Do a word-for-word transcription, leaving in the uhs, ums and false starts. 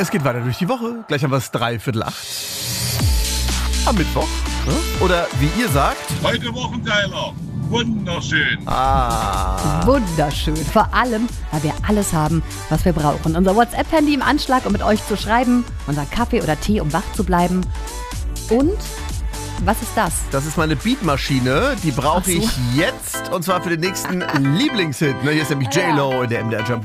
Es geht weiter durch die Woche. Gleich haben wir es dreiviertel acht. Am Mittwoch. Oder wie ihr sagt. Heute Wochenteiler. Wunderschön. Ah. Wunderschön. Vor allem, weil wir alles haben, was wir brauchen. Unser WhatsApp-Handy im Anschlag, um mit euch zu schreiben. Unser Kaffee oder Tee, um wach zu bleiben. Und, was ist das? Das ist meine Beatmaschine. Die brauche Ach so. ich jetzt. Und zwar für den nächsten Lieblingshit. Ne, hier ist nämlich J-Lo in der M D R Jump.